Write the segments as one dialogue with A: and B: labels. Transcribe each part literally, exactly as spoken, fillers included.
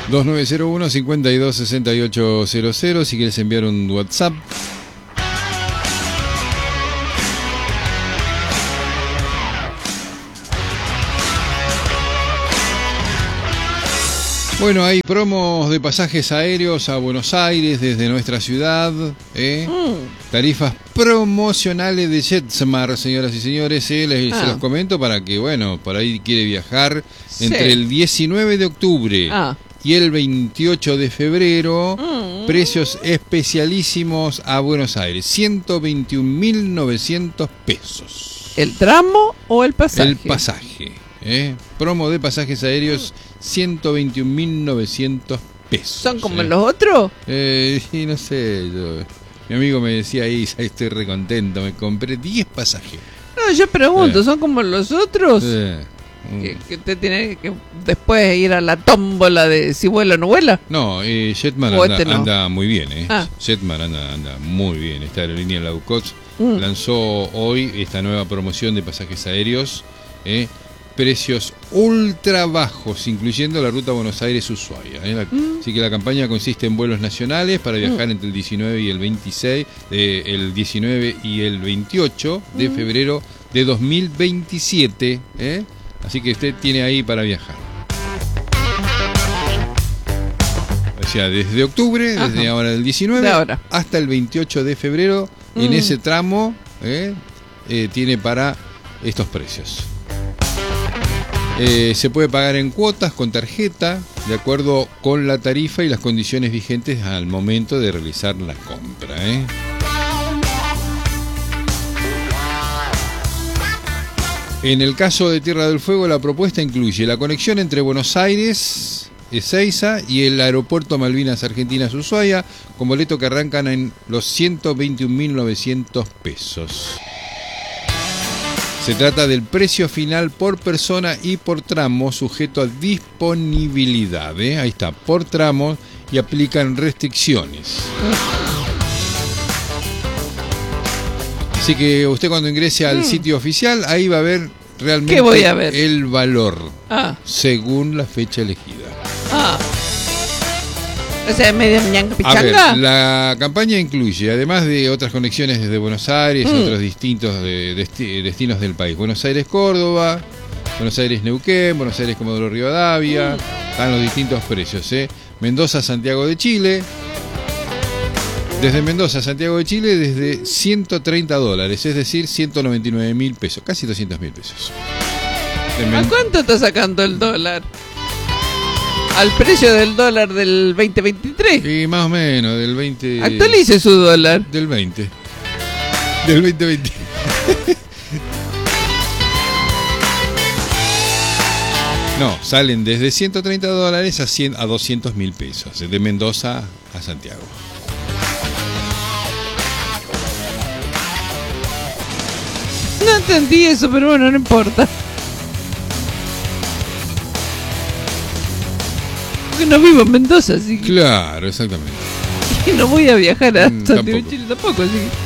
A: dos nueve cero uno, cincuenta y dos, sesenta y ocho cero cero si quieres enviar un WhatsApp. Bueno, hay promos de pasajes aéreos a Buenos Aires desde nuestra ciudad, ¿eh? Mm. Tarifas promocionales de JetSmart, señoras y señores, ¿eh? Les, ah. se los comento para que, bueno, por ahí quiere viajar sí. entre el diecinueve de octubre ah. y el veintiocho de febrero, mm. precios especialísimos a Buenos Aires, ciento veintiún mil novecientos pesos.
B: ¿El tramo o el pasaje?
A: El pasaje. ¿Eh? Promo de pasajes aéreos, ciento veintiún mil novecientos pesos.
B: ¿Son como
A: ¿eh?
B: los otros?
A: Eh, sí, no sé. Yo, mi amigo me decía ahí, estoy recontento, me compré diez pasajes.
B: No, yo pregunto, eh. ¿son como los otros?
A: Eh.
B: Que, que usted tiene que después ir a la tómbola de si vuela o no vuela.
A: No, eh, JetSmart anda, este no. anda muy bien. ¿eh? Ah. JetSmart anda, anda muy bien. Esta aerolínea low cost mm. lanzó hoy esta nueva promoción de pasajes aéreos. ¿eh? Precios ultra bajos, incluyendo la ruta Buenos Aires-Ushuaia. ¿eh? La, mm. Así que la campaña consiste en vuelos nacionales para viajar mm. entre el diecinueve y el veintiséis, eh, el diecinueve y el veintiocho de mm. febrero de dos mil veintisiete. ¿eh? Así que usted tiene ahí para viajar. O sea, desde octubre, Ajá. desde ahora del diecinueve, ahora. hasta el veintiocho de febrero, mm. en ese tramo ¿eh? Eh, tiene para estos precios. Eh, se puede pagar en cuotas con tarjeta, de acuerdo con la tarifa y las condiciones vigentes al momento de realizar la compra. ¿eh? En el caso de Tierra del Fuego, la propuesta incluye la conexión entre Buenos Aires, Ezeiza y el aeropuerto Malvinas Argentinas Ushuaia, con boleto que arrancan en los ciento veintiún mil novecientos pesos. Se trata del precio final por persona y por tramo, sujeto a disponibilidad. ¿eh? Ahí está, por tramo, y aplican restricciones. Así que usted cuando ingrese al mm. sitio oficial, ahí va a ver realmente
B: ¿Qué voy a ver?
A: el valor,
B: ah.
A: según la fecha elegida.
B: Ah. O sea, medio ñanga pichanga.
A: A ver, la campaña incluye, además de otras conexiones desde Buenos Aires, mm. otros distintos de, de, destinos del país. Buenos Aires-Córdoba, Buenos Aires-Neuquén, Buenos Aires-Comodoro Rivadavia. Mm. Están los distintos precios. ¿eh? Mendoza-Santiago de Chile. Desde Mendoza a Santiago de Chile, desde ciento treinta dólares, es decir, ciento noventa y nueve mil pesos, casi doscientos mil pesos.
B: ¿A cuánto está sacando el dólar? ¿Al precio del dólar del veinte veintitrés?
A: Sí, más o menos, del veinte...
B: Actualice su dólar.
A: Del veinte. Del veinte veinte. No, salen desde ciento treinta dólares a, cien, a doscientos mil pesos, de Mendoza a Santiago.
B: No entendí eso, pero bueno, no importa. Porque no vivo en Mendoza, así que...
A: Claro, exactamente.
B: Y no voy a viajar a
A: mm,
B: Santiago de Chile tampoco, así que...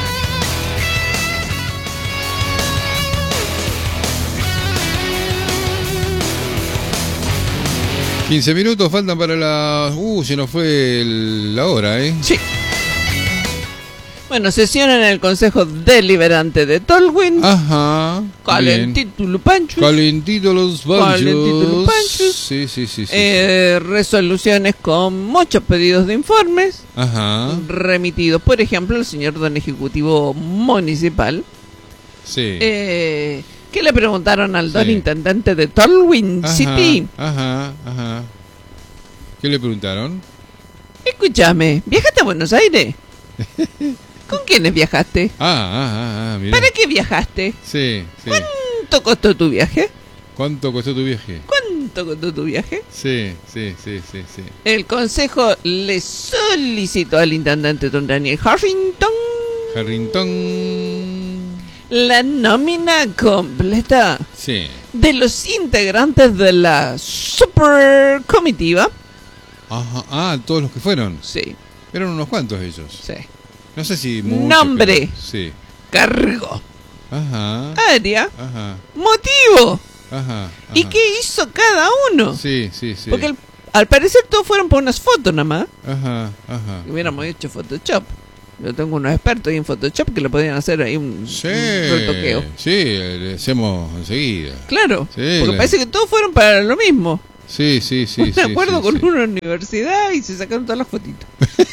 A: quince minutos faltan para la... Uh, se nos fue el... la hora, ¿eh?
B: Sí. Bueno, sesión en el Consejo Deliberante de Tolwyn.
A: Ajá.
B: Calentito Lupanchus.
A: Calentito los panchos.
B: Calentito Lupanchus.
A: Sí, sí, sí. sí,
B: eh,
A: sí.
B: Resoluciones con muchos pedidos de informes.
A: Ajá.
B: Remitidos, por ejemplo, al señor don Ejecutivo Municipal.
A: Sí.
B: Eh, ¿Qué le preguntaron al don sí. Intendente de Tolwyn
A: ajá,
B: City?
A: Ajá, ajá. ¿Qué le preguntaron?
B: Escúchame, ¿viajaste a Buenos Aires? ¿Con quiénes viajaste?
A: Ah, ah, ah, ah, mira.
B: ¿Para qué viajaste?
A: Sí, sí.
B: ¿Cuánto costó tu viaje?
A: ¿Cuánto costó tu viaje?
B: ¿Cuánto costó tu viaje?
A: Sí, sí, sí, sí, sí.
B: El consejo le solicitó al intendente don Daniel Harrington
A: Harrington
B: la nómina completa
A: sí.
B: de los integrantes de la super comitiva.
A: Ajá, ah, todos los que fueron.
B: Sí.
A: Eran unos cuantos ellos.
B: Sí.
A: No sé si muchos,
B: nombre,
A: pero, sí.
B: cargo,
A: ajá,
B: área,
A: ajá,
B: motivo,
A: ajá, ajá.
B: y qué hizo cada uno.
A: Sí, sí, sí.
B: Porque el, al parecer todos fueron por unas fotos nada más.
A: Ajá, ajá.
B: Hubiéramos hecho Photoshop. Yo tengo unos expertos ahí en Photoshop que le podrían hacer ahí un,
A: sí,
B: un retoqueo.
A: Sí, le hacemos enseguida.
B: Claro,
A: sí,
B: porque
A: la...
B: parece que todos fueron para lo mismo.
A: Sí, sí, sí.
B: Un
A: sí,
B: acuerdo
A: sí,
B: con
A: sí.
B: una universidad y se sacaron todas las fotitos.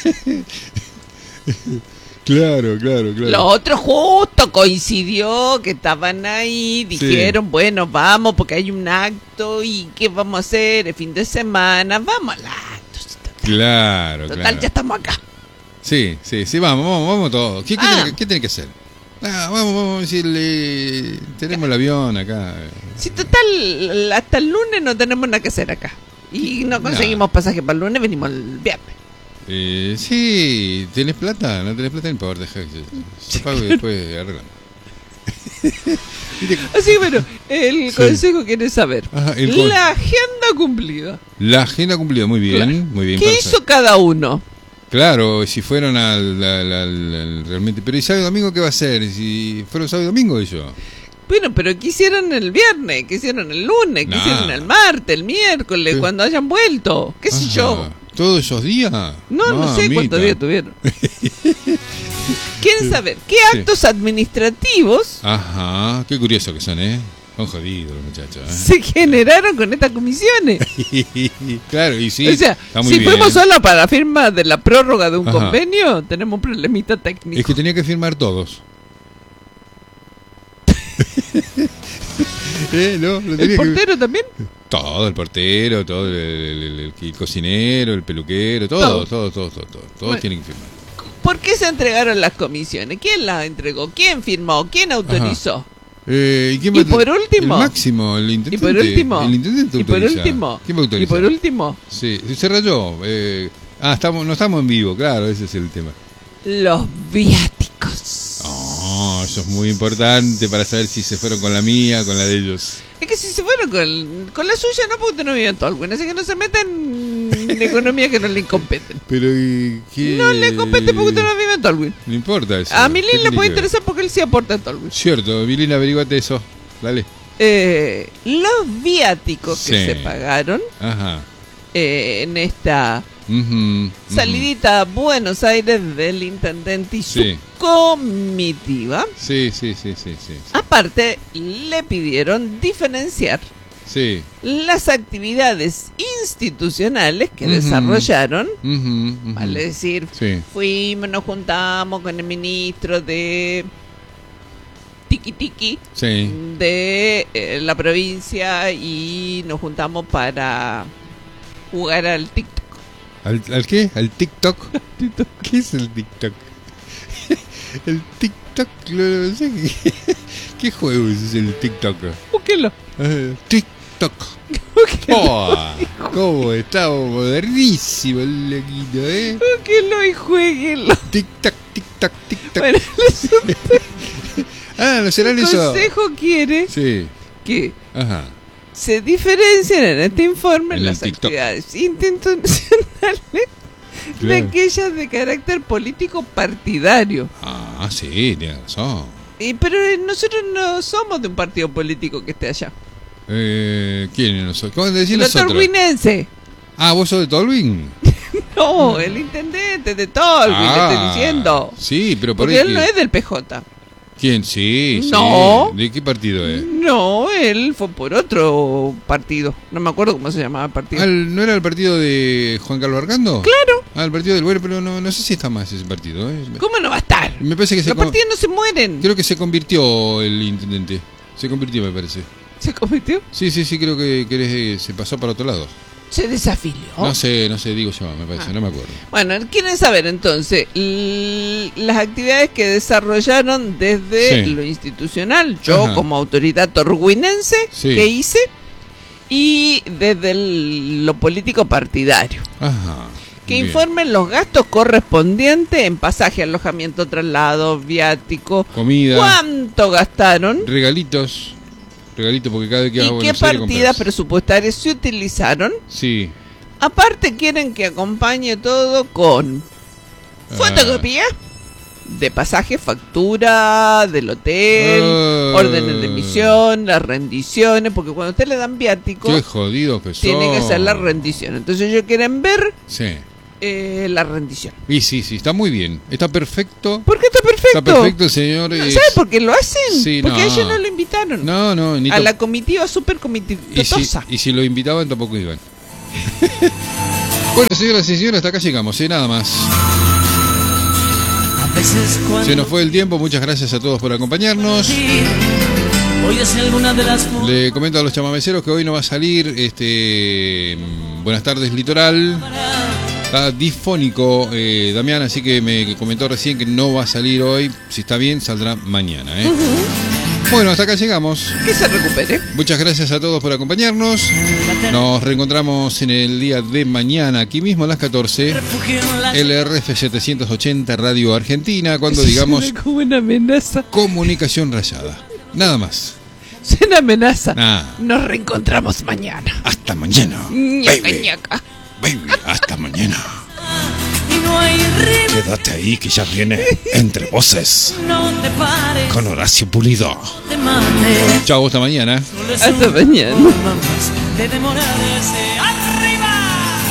A: Claro, claro, claro.
B: Lo otro justo coincidió que estaban ahí, dijeron, sí. bueno, vamos porque hay un acto y ¿qué vamos a hacer? El fin de semana, vamos al acto. Total,
A: claro,
B: total
A: claro.
B: ya estamos acá.
A: Sí, sí, sí, vamos, vamos, vamos todos. ¿Qué, qué,
B: ah.
A: tiene, ¿Qué tiene que hacer? Ah, vamos, vamos a decirle, tenemos el avión acá.
B: Sí, total, hasta el lunes no tenemos nada que hacer acá. Y no conseguimos no. pasaje para el lunes, venimos el viernes.
A: Eh, sí, ¿tenés plata? ¿No tenés plata? No importa, deja que se pago y después arreglamos.
B: Así que bueno, el sí. consejo quiere saber. Ajá, el con... La agenda cumplida.
A: La agenda cumplida, muy bien, claro. muy bien.
B: ¿Qué hizo cada uno?
A: Claro, si fueron al, al, al, al realmente. Pero ¿y sábado y domingo qué va a hacer? Si fueron sábado y domingo ellos.
B: Bueno, pero ¿qué hicieron el viernes? ¿Qué hicieron el lunes? ¿Qué nah. hicieron el martes, el miércoles, ¿Qué? cuando hayan vuelto? ¿Qué sé yo?
A: ¿Todos esos días?
B: No, no, no sé cuántos días tuvieron. ¿Quieren saber qué actos sí. administrativos?
A: Ajá, qué curioso que son, ¿eh? Son jodidos los muchachos, ¿eh?
B: Se generaron con estas comisiones.
A: Claro, y sí.
B: O sea,
A: está muy
B: si
A: bien.
B: fuimos solo para la firma de la prórroga de un Ajá. convenio, tenemos un problemita técnico.
A: Es que tenía que firmar todos. ¿Eh? ¿No?
B: ¿El portero que... también?
A: Todo, el portero, todo el, el, el, el, el cocinero, el peluquero, todo, todo, todo, todo, todo, todo. Todos bueno. tienen que firmar.
B: ¿Por qué se entregaron las comisiones? ¿Quién las entregó? ¿Quién firmó? ¿Quién autorizó?
A: Eh, ¿y, quién
B: y por último,
A: el máximo, el intendente.
B: Y por último,
A: el intendente
B: y por último,
A: ¿quién va a autorizar?
B: Y por último,
A: sí, se rayó. Eh, ah, estamos, no estamos en vivo, claro, ese es el tema.
B: Los viáticos.
A: Oh, eso es muy importante para saber si se fueron con la mía, con la de ellos.
B: Es que si se fueron con, con la suya, no, porque usted no vive en Tolwyn, así que no se meten en economía que no le incompeten.
A: Pero ¿qué?
B: No le compete porque usted no vive en Tolwyn.
A: No importa eso.
B: A Milín le puede interesar porque él sí aporta en Tolwyn.
A: Cierto, Milín, averíguate eso. Dale.
B: Eh, los viáticos
A: sí.
B: que se pagaron
A: Ajá.
B: Eh, en esta
A: uh-huh, uh-huh.
B: salidita a Buenos Aires del intendente y
A: sí.
B: su comitiva.
A: Sí, sí, sí, sí, sí.
B: Aparte, le pidieron diferenciar
A: sí.
B: las actividades institucionales que uh-huh. desarrollaron.
A: Uh-huh, uh-huh.
B: Vale decir,
A: sí.
B: fuimos, nos juntamos con el ministro de Tiki Tiki
A: sí.
B: de eh, la provincia y nos juntamos para jugar al TikTok.
A: ¿Al, al qué? ¿Al TikTok? ¿Qué es el TikTok? El TikTok, no sé qué. ¿Qué juego es el TikTok?
B: Búsquelo.
A: Uh, TikTok. Oh, ¿cómo está modernísimo el loquito, eh?
B: Búsquelo y jueguenlo.
A: TikTok, TikTok, TikTok.
B: Bueno,
A: ah, ¿no serán eso?
B: El consejo quiere
A: sí.
B: que
A: Ajá.
B: se diferencian en este informe
A: en
B: las
A: TikTok.
B: actividades institucionales claro. de aquellas de carácter político partidario.
A: Ah, sí, tienes razón.
B: Y, pero nosotros no somos de un partido político que esté allá.
A: Eh, ¿Quiénes nosotros? ¿Cómo decís
B: Los
A: nosotros?
B: Tolwynense.
A: Ah, ¿vos sos de Tolwyn?
B: No, el intendente de Tolwyn,
A: ah,
B: le estoy diciendo.
A: Sí, pero por
B: Porque él
A: que...
B: no es del P J.
A: ¿Quién? Sí,
B: no.
A: sí. ¿De qué partido es?
B: No, él fue por otro partido. No me acuerdo cómo se llamaba el partido.
A: Ah, ¿no era el partido de Juan Carlos Arcando?
B: Claro.
A: Ah, el partido del bueno, pero no, no sé si está más ese partido. ¿eh?
B: ¿Cómo no va a estar?
A: Me parece que
B: Los
A: se
B: partidos no se mueren.
A: Creo que se convirtió el intendente. Se convirtió, me parece.
B: ¿Se convirtió?
A: Sí, sí, sí, creo que, que se pasó para otro lado.
B: ¿Se desafilió?
A: No sé, no sé, digo yo, me parece, ah. no me acuerdo.
B: Bueno, quieren saber entonces las actividades que desarrollaron desde sí. lo institucional, yo Ajá. como autoridad torguinense, sí. que hice, y desde el, lo político partidario.
A: Ajá.
B: Que
A: Bien.
B: informen los gastos correspondientes en pasaje, alojamiento, traslado, viático,
A: comida,
B: cuánto gastaron,
A: regalitos. Regalito porque cada vez que
B: ¿Y
A: hago
B: qué partidas presupuestarias se utilizaron?
A: Sí.
B: Aparte quieren que acompañe todo con ah. fotocopia, de pasaje, factura del hotel, uh, órdenes de emisión, las rendiciones, porque cuando usted le dan viático,
A: qué jodido que
B: tiene que hacer la rendición. Entonces ellos quieren ver
A: sí.
B: eh, la rendición.
A: Y sí, sí, está muy bien, está perfecto.
B: ¿Por qué está perfecto?
A: Está perfecto, señor.
B: No, ¿sabe por qué lo hacen?
A: Sí,
B: porque
A: no.
B: a ellos no lo invitaron.
A: No, no. Ni
B: a la comitiva super comitiva.
A: Y si, y si lo invitaban tampoco iban. Bueno, señoras y señores, hasta acá llegamos, ¿eh? Nada más. Se nos fue el tiempo, muchas gracias a todos por acompañarnos. Le comento a los chamameceros que hoy no va a salir este Buenas tardes Litoral. Está difónico eh, Damián, así que me comentó recién que no va a salir hoy. Si está bien, saldrá mañana, ¿eh? Uh-huh. Bueno, hasta acá llegamos.
B: Que se recupere.
A: Muchas gracias a todos por acompañarnos. Nos reencontramos en el día de mañana, aquí mismo a las catorce. L R F setecientos ochenta Radio Argentina, cuando digamos
B: como una amenaza.
A: Comunicación Rayada. Nada más.
B: Es una amenaza.
A: Nah.
B: Nos reencontramos mañana.
A: Hasta mañana.
B: Ñaca, baby. Ñaca.
A: Baby, hasta mañana. Quédate ahí que ya viene Entre Voces con Horacio Pulido. Chao, hasta mañana.
B: Hasta mañana.